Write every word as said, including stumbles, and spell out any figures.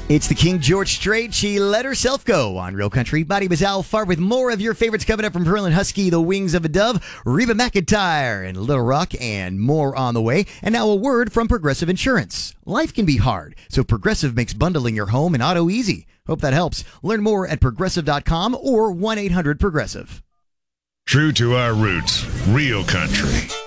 It's the King George Strait. She let herself go on Real Country. Buddy Bazal Far with more of your favorites coming up from Pearl and Husky, The Wings of a Dove, Reba McEntire, and Little Rock, and more on the way. And now a word from Progressive Insurance. Life can be hard, so Progressive makes bundling your home and auto easy. Hope that helps. Learn more at progressive dot com or one eight hundred progressive. True to our roots, Real Country.